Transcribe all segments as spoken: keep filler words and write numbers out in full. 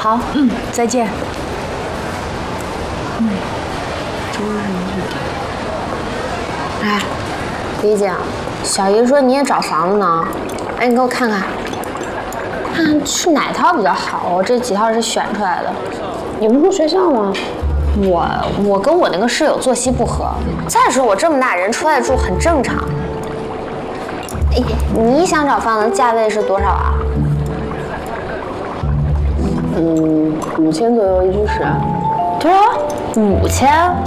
好，嗯，再见。嗯， 周日一点。哎，李姐，小姨说你也找房子呢，哎，你给我看看，看看是哪套比较好？我这几套是选出来的。你不住学校吗？我我跟我那个室友作息不合，再说我这么大人出来住很正常。哎，你想找房子价位是多少啊？ 嗯，五千左右一居室。 多少？五千？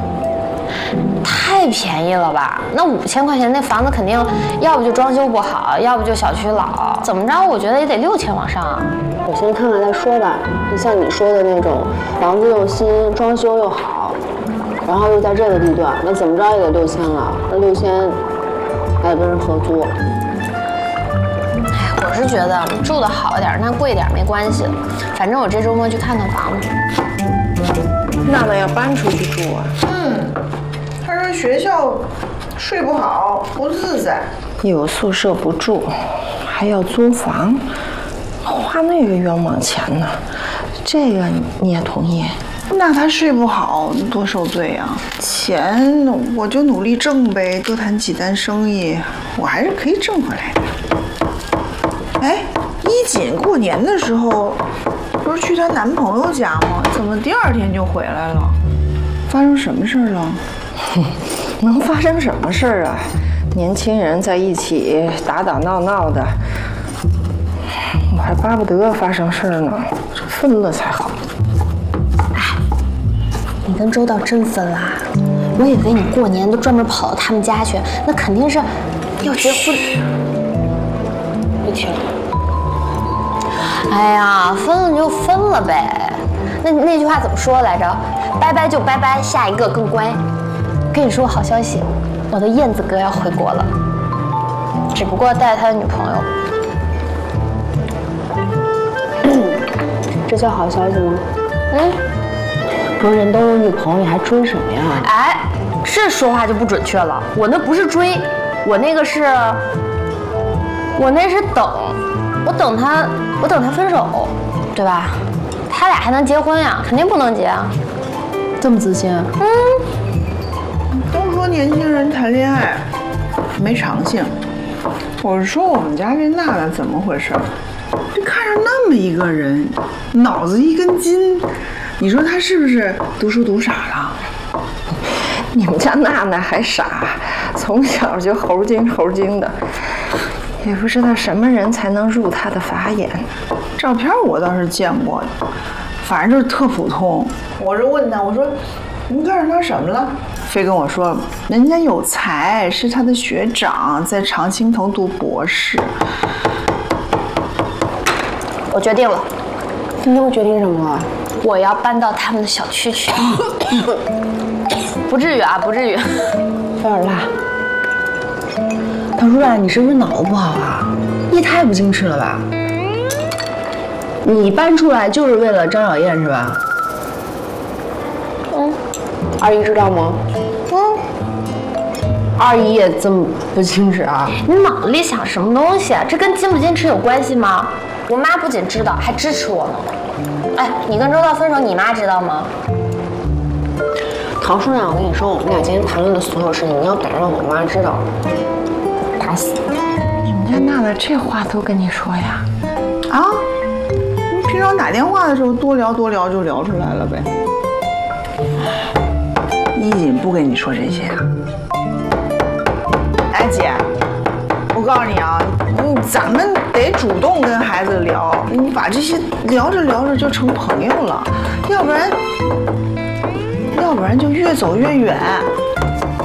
太便宜了吧？那五千块钱那房子肯定要不就装修不好，要不就小区老，怎么着？我觉得也得六千往上啊。 我先看看再说吧。就像你说的那种，房子又新，装修又好，然后又在这个地段，那怎么着也得六千了。那六千还得跟人合租。 哎，我是觉得住的好一点，那贵一点没关系。反正我这周末去看看房子。 娜娜要搬出去住啊？ 嗯，她说学校睡不好，不自在。 有宿舍不住，还要租房，花那个冤枉钱呢。这个你也同意？ 那她睡不好多受罪啊！钱我就努力挣呗，多谈几单生意，我还是可以挣回来的。哎，衣锦过年的时候不是去她男朋友家吗？怎么第二天就回来了？发生什么事儿了？ 能发生什么事儿啊？年轻人在一起打打闹闹的，我还巴不得发生事儿呢，分了才好。 哎，你跟周道真分啦？我以为你过年都专门跑到他们家去，那肯定是要结婚。 不听。 哎呀，分了就分了呗。那那句话怎么说来着？拜拜就拜拜，下一个更乖。跟你说好消息，我的燕子哥要回国了，只不过带他的女朋友。 这叫好消息吗？ 嗯， 不是人都有女朋友，你还追什么呀？ 哎，这说话就不准确了。我那不是追，我那个是，我那是等，我等他，我等他分手，对吧？他俩还能结婚呀？肯定不能结啊！ 这么自信？ 嗯。 都说年轻人谈恋爱没长性，我是说我们家这娜娜怎么回事？这看上那么一个人，脑子一根筋，你说她是不是读书读傻了？ 你们家娜娜还傻，从小就猴精猴精的，也不知道什么人才能入她的法眼。 照片我倒是见过的，反正就是特普通。我就问他，我说您看上他什么了？非跟我说人家有才，是他的学长，在常青藤读博士。 我决定了。 你又决定什么了？ 我要搬到他们的小区去。不至于啊，不至于。 有点辣。唐叔啊，你是不是脑子不好啊？你也太不矜持了吧！你搬出来就是为了张小燕是吧？ 嗯。 二姨知道吗？ 嗯。 二姨也这么不矜持啊？ 你脑子里想什么东西啊？这跟矜不矜持有关系吗？我妈不仅知道，还支持我呢。哎，你跟周道分手，你妈知道吗？ 唐叔啊，我跟你说，我们俩今天谈论的所有事情，你要敢让我妈知道，打死你们家娜娜这话都跟你说呀？ 啊？你平常打电话的时候多聊多聊就聊出来了呗。衣锦不跟你说这些啊？哎姐，我告诉你啊，你咱们得主动跟孩子聊，你把这些聊着聊着就成朋友了，要不然，要不然就越走越远。